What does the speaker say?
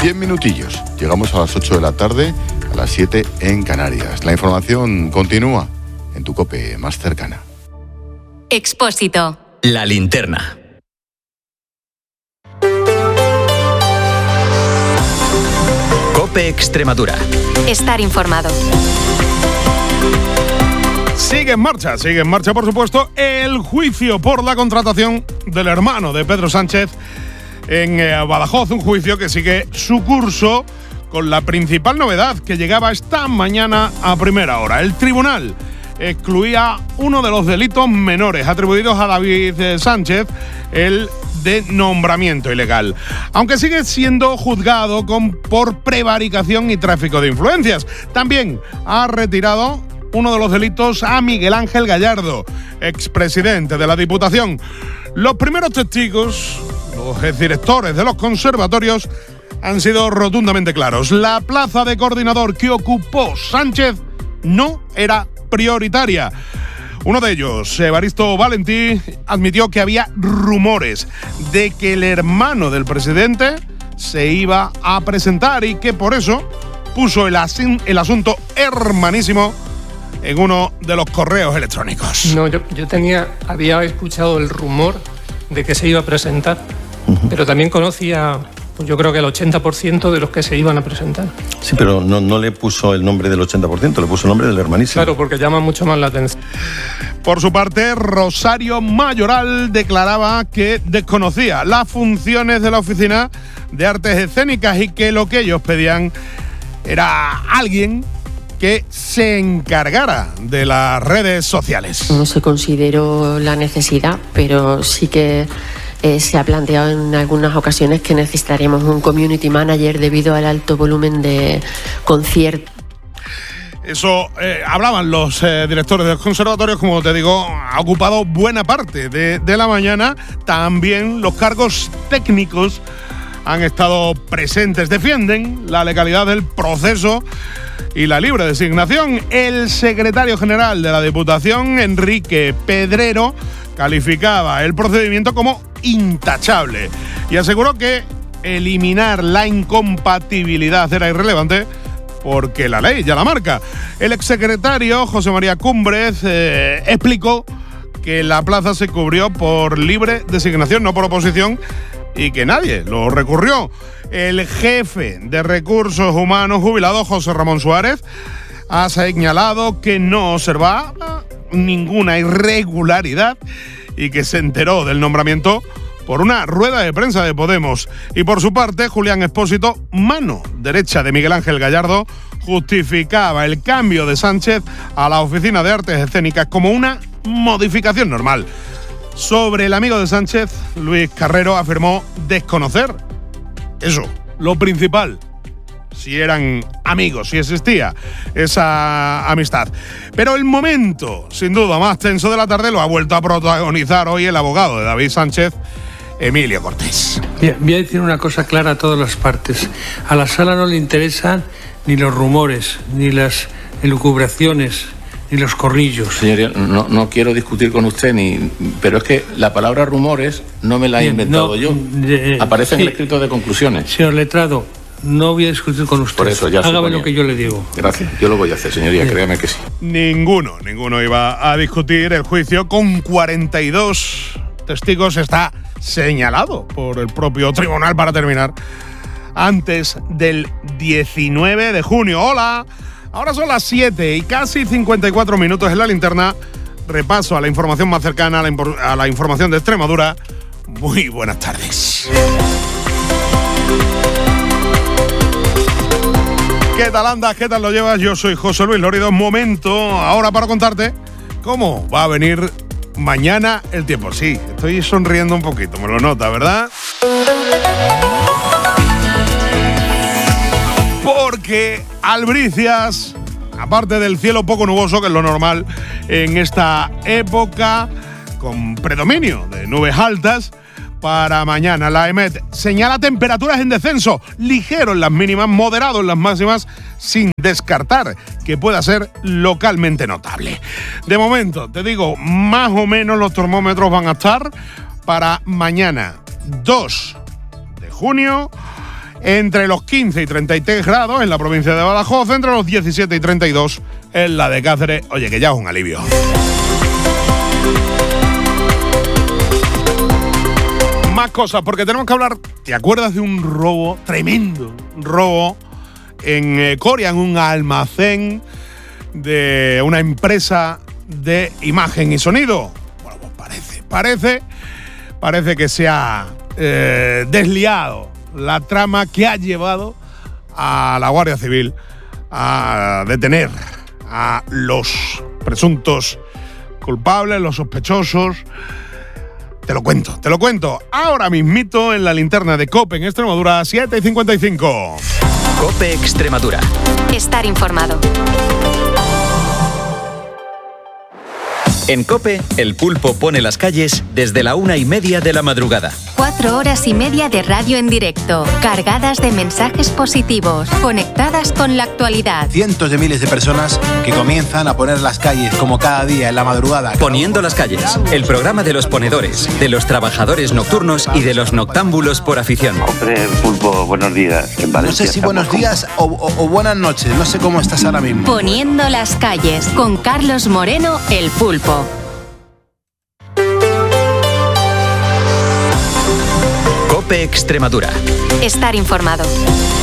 10 minutillos. Llegamos a las 8 de la tarde, a las 7 en Canarias. La información continúa en tu COPE más cercana. Expósito. La linterna. COPE Extremadura. Estar informado. Sigue en marcha, por supuesto, el juicio por la contratación del hermano de Pedro Sánchez en Badajoz, un juicio que sigue su curso con la principal novedad que llegaba esta mañana a primera hora. El tribunal excluía uno de los delitos menores atribuidos a David Sánchez, el de nombramiento ilegal, aunque sigue siendo juzgado por prevaricación y tráfico de influencias. También ha retirado uno de los delitos a Miguel Ángel Gallardo, expresidente de la Diputación. Los primeros testigos, los exdirectores de los conservatorios, han sido rotundamente claros. La plaza de coordinador que ocupó Sánchez no era prioritaria. Uno de ellos, Evaristo Valentí, admitió que había rumores de que el hermano del presidente se iba a presentar y que por eso puso el asunto hermanísimo en uno de los correos electrónicos. No, yo había escuchado el rumor de que se iba a presentar, pero también conocía, yo creo que el 80% de los que se iban a presentar. Sí, pero no le puso el nombre del 80%, le puso el nombre del hermanísimo. Claro, porque llama mucho más la atención. Por su parte, Rosario Mayoral declaraba que desconocía las funciones de la Oficina de Artes Escénicas y que lo que ellos pedían era alguien que se encargara de las redes sociales. No se consideró la necesidad, pero sí que se ha planteado en algunas ocasiones que necesitaríamos un community manager debido al alto volumen de conciertos. Eso hablaban los directores de los conservatorios, como te digo, ha ocupado buena parte de la mañana. También los cargos técnicos han estado presentes. Defienden la legalidad del proceso y la libre designación. El secretario general de la Diputación, Enrique Pedrero, calificaba el procedimiento como intachable y aseguró que eliminar la incompatibilidad era irrelevante porque la ley ya la marca. El exsecretario José María Cumbres explicó que la plaza se cubrió por libre designación, no por oposición, y que nadie lo recurrió. El jefe de Recursos Humanos jubilado, José Ramón Suárez, ha señalado que no observa ninguna irregularidad y que se enteró del nombramiento por una rueda de prensa de Podemos. Y por su parte, Julián Expósito, mano derecha de Miguel Ángel Gallardo, justificaba el cambio de Sánchez a la Oficina de Artes Escénicas como una modificación normal. Sobre el amigo de Sánchez, Luis Carrero afirmó desconocer eso, lo principal, si eran amigos, si existía esa amistad. Pero el momento, sin duda, más tenso de la tarde lo ha vuelto a protagonizar hoy el abogado de David Sánchez, Emilio Cortés. Bien, voy a decir una cosa clara a todas las partes. A la sala no le interesan ni los rumores, ni las elucubraciones, ni los corrillos. Señoría, no quiero discutir con usted, pero es que la palabra rumores no me la he inventado yo. Aparece en el escrito de conclusiones. Señor letrado, no voy a discutir con usted. Por eso ya hágame lo que yo le digo. Gracias, yo lo voy a hacer, señoría, créame que sí. Ninguno iba a discutir el juicio. Con 42 testigos está señalado por el propio tribunal para terminar antes del 19 de junio. Hola, ahora son las 7 y casi 54 minutos en la linterna. Repaso a la información más cercana, a la información de Extremadura. Muy buenas tardes. ¿Qué tal andas? ¿Qué tal lo llevas? Yo soy José Luis Lorido. Momento ahora para contarte cómo va a venir mañana el tiempo. Sí, estoy sonriendo un poquito, me lo nota, ¿verdad? Porque Albricias, aparte del cielo poco nuboso, que es lo normal en esta época, con predominio de nubes altas, para mañana la EMET señala temperaturas en descenso, ligero en las mínimas, moderado en las máximas, sin descartar que pueda ser localmente notable. De momento, te digo, más o menos los termómetros van a estar para mañana 2 de junio entre los 15 y 33 grados en la provincia de Badajoz, entre los 17 y 32 en la de Cáceres. Oye, que ya es un alivio. Más cosas, porque tenemos que hablar. ¿Te acuerdas de un robo tremendo? Un robo en Coria, en un almacén de una empresa de imagen y sonido. Bueno, pues parece que se ha desliado la trama que ha llevado a la Guardia Civil a detener a los presuntos culpables, los sospechosos. Te lo cuento. Ahora mismito en la linterna de COPE en Extremadura, 7:55. COPE Extremadura. Estar informado. En COPE, el pulpo pone las calles desde la 1:30 de la madrugada. 4 horas y media de radio en directo, cargadas de mensajes positivos, conectadas con la actualidad. Cientos de miles de personas que comienzan a poner las calles como cada día en la madrugada. Poniendo las calles, el programa de los ponedores, de los trabajadores nocturnos y de los noctámbulos por afición. Hombre, pulpo, buenos días. En Valencia, no sé si buenos días o buenas noches, no sé cómo estás ahora mismo. Poniendo las calles, con Carlos Moreno, el pulpo. COPE Extremadura. Estar informado.